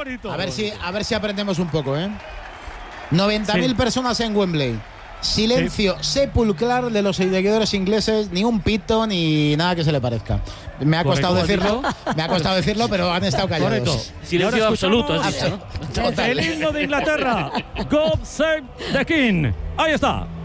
bonito. A ver si aprendemos un poco, ¿eh? 90.000 personas en Wembley. Silencio sepulcral de los seguidores ingleses, ni un pito ni nada que se le parezca. Me ha costado decirlo, pero han estado callados. Correcto. Silencio absoluto, has dicho, ¿no? El himno de Inglaterra. God save the King. Ahí está.